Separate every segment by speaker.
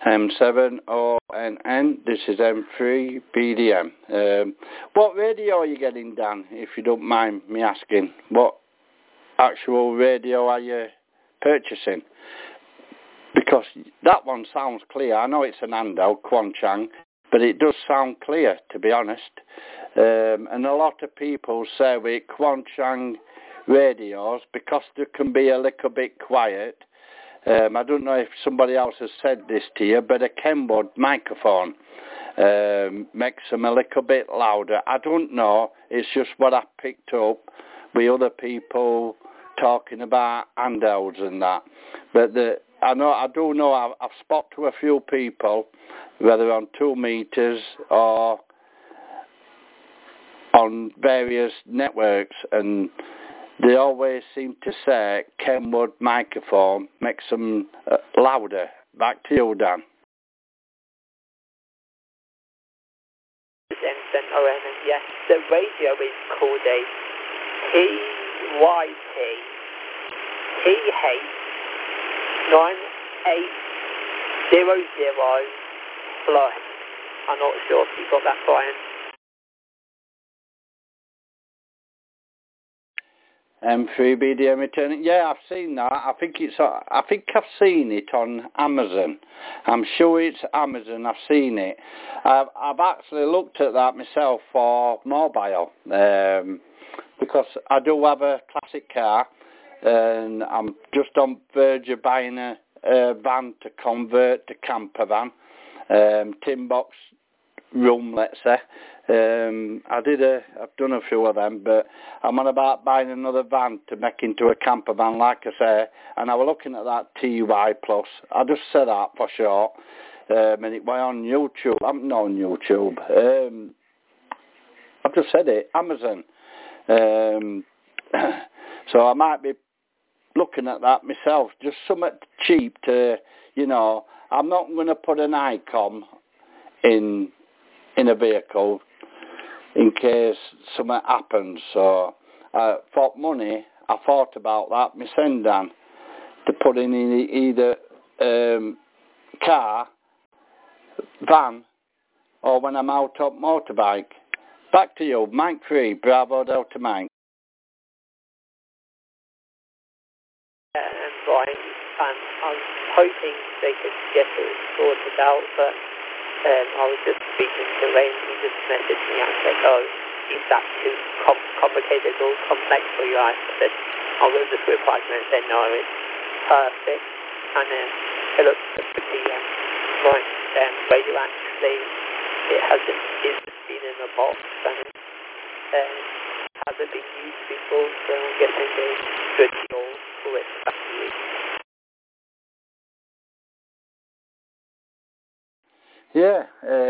Speaker 1: M7ONN, this is M3BDM. What radio are you getting, Dan, if you don't mind me asking? What actual radio are you purchasing? Because that one sounds clear. I know it's an Andel, Quanchang, but it does sound clear, to be honest. And a lot of people say with Quanchang radios, because they can be a little bit quiet, I don't know if somebody else has said this to you, but a Kenwood microphone makes them a little bit louder. I don't know. It's just what I picked up with other people talking about Andels and that. But I do know. I've spoken to a few people, whether on 2 meters or on various networks, and they always seem to say Kenwood microphone makes them louder. Back to you, Dan.
Speaker 2: Yes, the radio is called a TYT TH9800+. I'm not sure if you got that, Brian.
Speaker 1: M3BDM returning. Yeah, I've seen that. I think I've seen it on Amazon. I'm sure it's Amazon. I've seen it. I've actually looked at that myself for mobile, because I do have a classic car, and I'm just on verge of buying a van to convert to camper van, tin box room, let's say. I've done a few of them, but I'm on about buying another van to make into a camper van, like I say. And I was looking at that TY Plus. I just said that for short, and it went on YouTube. I'm not on YouTube. I've just said it, Amazon. So I might be looking at that myself, just something cheap to, you know. I'm not going to put an ICOM in a vehicle in case something happens. So for money, I thought about that, my son Dan, to put in either car, van, or when I'm out on motorbike. Back to you, Mike 3, Bravo Delta Mike.
Speaker 2: Brian, and I'm hoping they could get it sorted out, but I was just speaking to Ray, and he just messaged me and said, "Oh, is that too complicated or complex for you?" I said, I will just reply to him and say, "No, it's perfect." And it looks pretty right. Radio actually, it hasn't been in a box, and it hasn't been used before, so I'm guessing it's good for it.
Speaker 1: Yeah,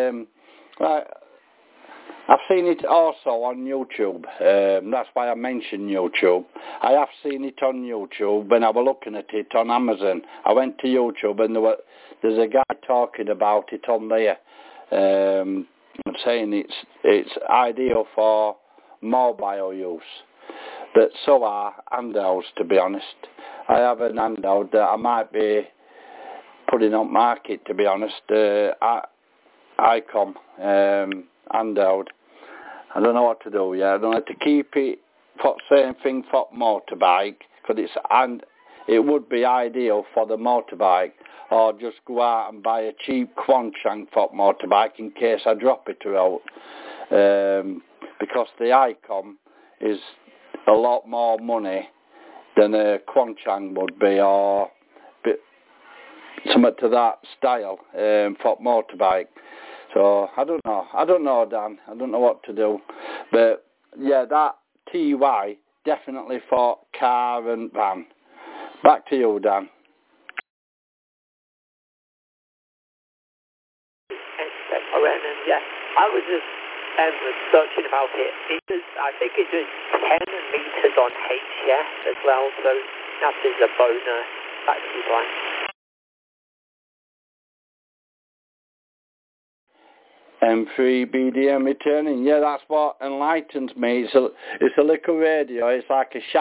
Speaker 1: I've seen it also on YouTube. That's why I mentioned YouTube. I have seen it on YouTube when I was looking at it on Amazon. I went to YouTube and there's a guy talking about it on there, saying it's ideal for mobile use. But so are Andels, to be honest. I have an Andel that I might be putting on market, to be honest. ICOM, Andel. I don't know what to do yet. I don't know to keep it for same thing for motorbike, because it would be ideal for the motorbike, or just go out and buy a cheap Quanchang for motorbike in case I drop it out. Because the ICOM is a lot more money than a Quanchang would be, or something to that style for motorbike. So I don't know, Dan. I don't know what to do. But yeah, that TY definitely for car and van. Back to you, Dan.
Speaker 2: Yeah, I was just searching about it. I think it was 10 meters on HS as well, so that is a bonus. Back to you, Brian.
Speaker 1: M3BDM returning. Yeah, that's what enlightens me. It's a little radio. It's like a